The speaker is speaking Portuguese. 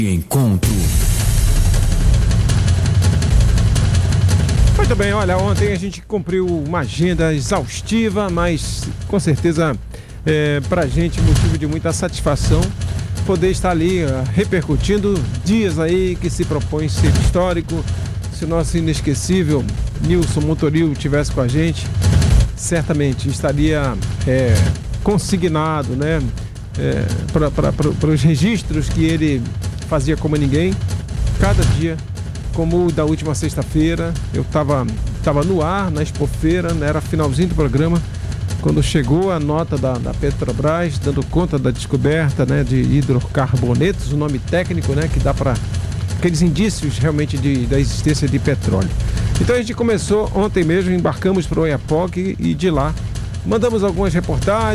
Encontro. Muito bem, olha, ontem a gente cumpriu uma agenda exaustiva, mas com certeza pra gente motivo de muita satisfação poder estar ali repercutindo dias aí que se propõe ser histórico. Se o nosso inesquecível Nilson Montoril estivesse com a gente, certamente estaria consignado, né, para os registros que ele fazia como ninguém, cada dia, como o da última sexta-feira. Eu estava no ar, na Expofeira, né, era finalzinho do programa, quando chegou a nota da Petrobras, dando conta da descoberta, né, de hidrocarbonetos, o nome técnico, né, que dá para aqueles indícios realmente da existência de petróleo. Então a gente começou ontem mesmo, embarcamos para o Oiapoque e de lá mandamos algumas reportagens.